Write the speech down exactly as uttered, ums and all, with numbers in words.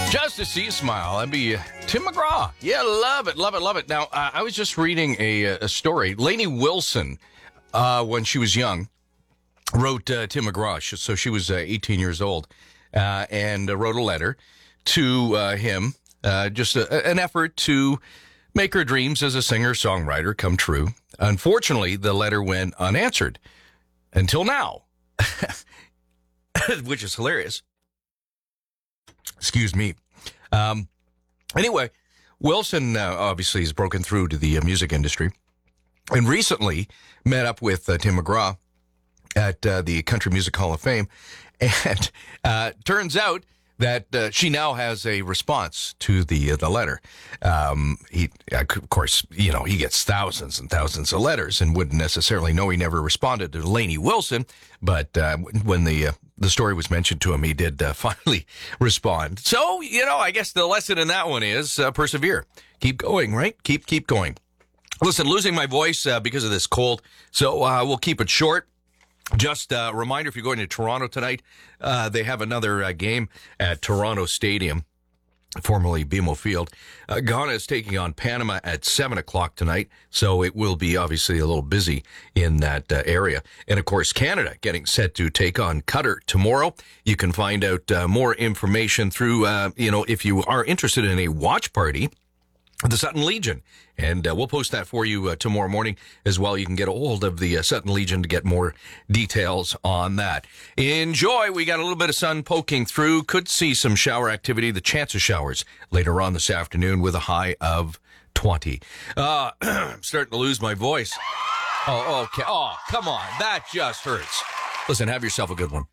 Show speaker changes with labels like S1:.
S1: Just to see you smile. That'd be uh, Tim McGraw. Yeah, love it, love it, love it. Now, uh, I was just reading a, a story. Lainey Wilson, uh, when she was young, wrote uh, Tim McGraw. So she was uh, eighteen years old uh, and uh, wrote a letter to uh, him, uh, just a, an effort to make her dreams as a singer-songwriter come true. Unfortunately, the letter went unanswered until now, which is hilarious. Excuse me. Um, anyway, Wilson uh, obviously has broken through to the uh, music industry and recently met up with uh, Tim McGraw at uh, the Country Music Hall of Fame. And uh, turns out that uh, she now has a response to the uh, the letter. Um, he, of course, you know, he gets thousands and thousands of letters and wouldn't necessarily know he never responded to Lainey Wilson. But uh, when the uh, the story was mentioned to him, he did uh, finally respond. So, you know, I guess the lesson in that one is uh, persevere. Keep going, right? Keep keep going. Listen, losing my voice uh, because of this cold, so uh, we'll keep it short. Just a reminder, if you're going to Toronto tonight, uh, they have another uh, game at Toronto Stadium, formerly B M O Field. Uh, Ghana is taking on Panama at seven o'clock tonight, so it will be obviously a little busy in that uh, area. And, of course, Canada getting set to take on Qatar tomorrow. You can find out uh, more information through, uh, you know, if you are interested in a watch party, the Sutton Legion. And uh, we'll post that for you uh, tomorrow morning as well. You can get a hold of the uh, Sutton Legion to get more details on that. Enjoy. We got a little bit of sun poking through. Could see some shower activity, the chance of showers later on this afternoon with a high of twenty. Uh, I'm starting to lose my voice. Oh, okay. Oh, come on. That just hurts. Listen, have yourself a good one.